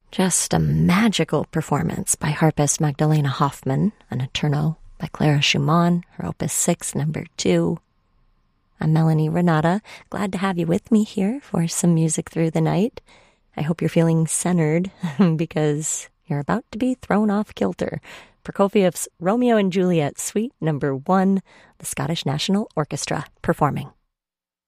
Just a magical performance by harpist Magdalena Hoffman, an Eterno by Clara Schumann, her Opus 6, number 2. I'm Melanie Renata, glad to have you with me here for some music through the night. I hope you're feeling centered because you're about to be thrown off kilter. Prokofiev's Romeo and Juliet, Suite number 1, the Scottish National Orchestra performing.